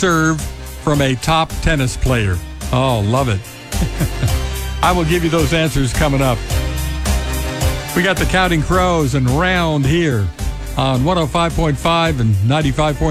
serve from a top tennis player? Oh, love it. I will give you those answers coming up. We got the Counting Crows and Round here on 105.5 and 95.9.